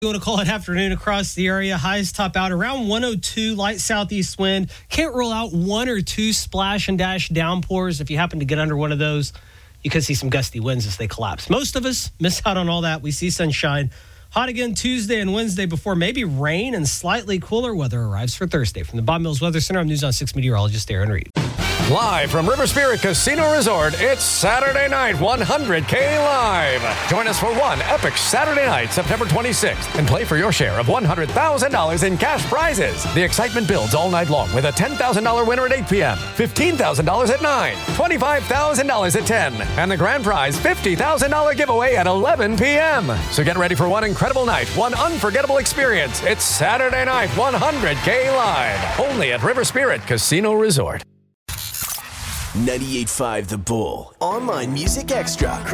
You want to call it afternoon across the area. Highs top out around 102, light southeast wind. Can't rule out one or two splash and dash downpours. If you happen to get under one of those, you could see some gusty winds as they collapse. Most of us miss out on all that. We see sunshine. Hot again Tuesday and Wednesday before maybe rain and slightly cooler weather arrives for Thursday. From the Bob Mills Weather Center, I'm News on 6 meteorologist Aaron Reed. Live from River Spirit Casino Resort, it's Saturday Night 100K Live. Join us for one epic Saturday night, September 26th, and play for your share of $100,000 in cash prizes. The excitement builds all night long with a $10,000 winner at 8 p.m., $15,000 at 9, $25,000 at 10, and the grand prize $50,000 giveaway at 11 p.m. So get ready for one incredible night, one unforgettable experience. It's Saturday Night 100K Live, only at River Spirit Casino Resort. 98.5 The Bull. Online Music Extra.